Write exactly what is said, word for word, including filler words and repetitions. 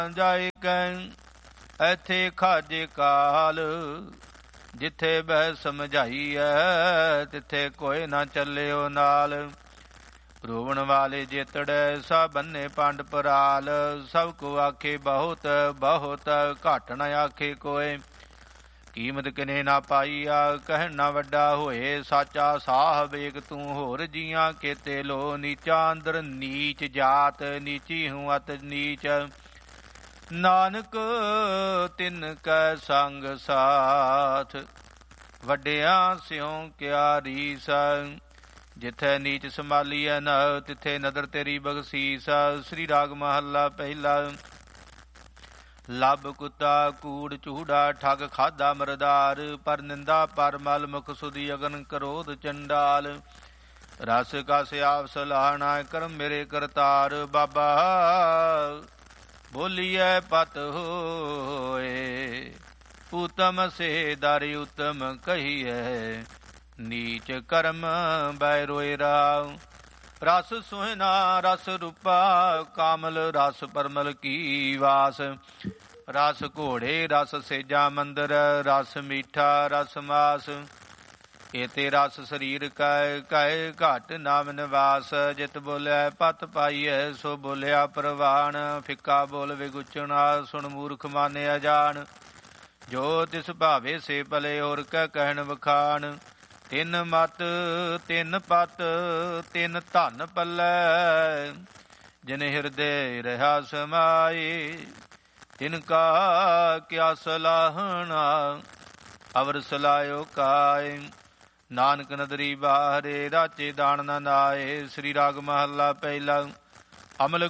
ਜਾਏ ਕੈ ਐਥੇ ਖਾਜੇ ਕਾਲ, ਜਿੱਥੇ ਬਹਿ ਸਮਝਾਈਐ ਤਿੱਥੇ ਕੋਈ ਨਾ ਚੱਲਿਓ ਨਾਲ। ਰੋਵਣ ਵਾਲੇ ਜੇਤੜੈ ਸਭ ਬੰਨੇ ਪੰਡ ਪਰਾਲ, ਸਭ ਕੋ ਆਖੇ ਬਹੁਤ ਬਹੁਤ ਘੱਟ ਨ ਆਖੇ ਕੋਏ। ਕੀਮਤ ਕਿਨੇ ਨਾ ਪਾਈਆ ਕਹਿਣ ਨਾ ਵੱਡਾ ਹੋਏ, ਸਾਚਾ ਸਾਹਬ ਏਕ ਤੂੰ ਹੋਰ ਜੀਆਂ ਕੇਤੇ ਲੋ। ਨੀਚਾ ਅੰਦਰ ਨੀਚ ਜਾਤ, ਨੀਚੀ ਹੂੰ ਅਤ ਨੀਚ, ਨਾਨਕ ਤਿਨ ਕੈ ਸੰਗ ਸਾਥ। ਵੱਡਿਆਂ ਸਿਉ ਕਿਆ ਰੀਸ, ਜਿੱਥੇ ਨੀਚ ਸੰਭਾਲੀਐ ਨ ਤਿੱਥੇ ਨਦਰ ਤੇਰੀ ਬਖਸ਼ੀਸ। ਸ੍ਰੀ ਰਾਗ ਮਹੱਲਾ ਪਹਿਲਾ। ਲੱਭ ਕੁੱਤਾ ਕੂੜ ਚੂੜਾ ਠੱਗ ਖਾਧਾ ਮਰਦਾਰ, ਪਰ ਨਿੰਦਾ ਪਰ ਮਲ ਮੁਖ ਸੁਦੀ ਅਗਨ ਕਰੋਧ ਚੰਡਾਲ। ਰਸ ਕਸ ਆਪ ਸਲਾਹਣਾ ਕਰਮ ਮੇਰੇ ਕਰਤਾਰ, ਬਾਬਾ ਬੋਲੀਐ ਪਤ ਹੋਏ। ਉਤਮ ਸੇ ਦਰ ਉਤਮ ਕਹੀਐ, ਨੀਚ ਕਰਮ ਬੈ ਰੋਏ ਰਾਮ। ਰਸ ਸੁਹਣਾ ਰਸ ਰੂਪਾ, ਕਾਮਲ ਰਸ ਪਰਮਲ ਕੀ ਵਾਸ। ਰਸ ਘੋੜੇ ਰਸ ਸੇਜਾ ਮੰਦਰ, ਰਸ ਮੀਠਾ ਰਸ ਮਾਸ। ਏਤੇ ਰਸ ਸਰੀਰ ਕੈ ਕੈ ਘਟ ਨਾਮ ਨਿਵਾਸ। ਜਿਤ ਬੋਲਿਆ ਪਤ ਪਾਈਐ ਸੋ ਬੋਲਿਆ ਪ੍ਰਵਾਨ। ਫਿੱਕਾ ਬੋਲ ਵਿਗੁਚਣਾ ਸੁਣ ਮੂਰਖ ਮਾਨਿਆ ਜਾਣ। ਜੋ ਤਿਸ ਭਾਵੇ ਸੇ ਭਲੇ ਹੋਰ ਕੈ ਕਹਿਣ ਵਖਾਣ। ਤਿੰਨ ਮਤ ਤਿੰਨ ਪਤ ਤਿੰਨ ਧਨ ਪੱਲੇ, ਜਿਨ ਹਿਰਦੇ ਰਹਾ ਸਮਾਏ। ਤਿਨ ਕਾ ਕਿਆ ਸਲਾਹਣਾ ਅਵਰ ਸਲਾਇਓ ਕਾਇ। ਨਾਨਕ ਨਦਰੀ ਬਾਹਰੇ ਰਾਚੇ ਦਾਨ ਨ ਨਾਏ। ਸ੍ਰੀ ਰਾਗ ਮਹੱਲਾ ਪਹਿਲਾ। ਅਮਲ